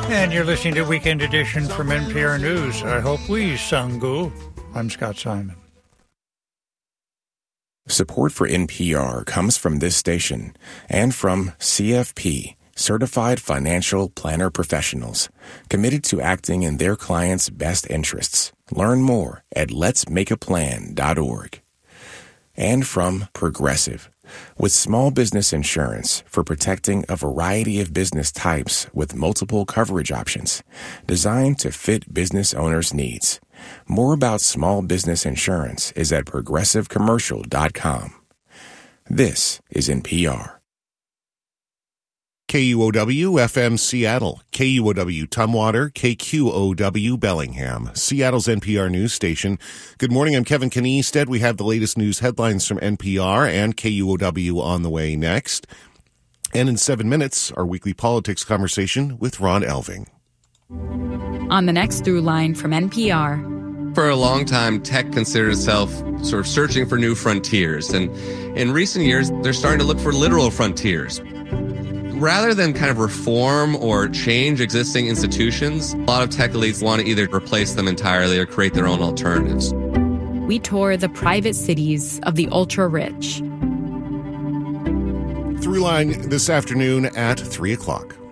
And you're listening to Weekend Edition from NPR News. I hope we, Sangu. I'm Scott Simon. Support for NPR comes from this station and from CFP, Certified Financial Planner Professionals, committed to acting in their clients' best interests. Learn more at letsmakeaplan.org. And from Progressive, with small business insurance for protecting a variety of business types with multiple coverage options, designed to fit business owners' needs. More about small business insurance is at progressivecommercial.com. This is NPR. KUOW FM Seattle, KUOW Tumwater, KQOW Bellingham, Seattle's NPR news station. Good morning, I'm Kevin Kniestead. We have the latest news headlines from NPR and KUOW on the way next. And in 7 minutes, our weekly politics conversation with Ron Elving. On the next Through Line from NPR. For a long time, tech considered itself sort of searching for new frontiers. And in recent years, they're starting to look for literal frontiers. Rather than kind of reform or change existing institutions, a lot of tech elites want to either replace them entirely or create their own alternatives. We tour the private cities of the ultra-rich. Throughline this afternoon at 3 o'clock.